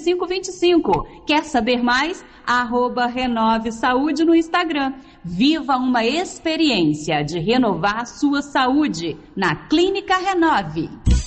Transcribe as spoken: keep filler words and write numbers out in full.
cinco dois cinco. Quer saber mais? Arroba Renove Saúde no Instagram. Viva uma experiência de renovar sua saúde na Clínica Renove.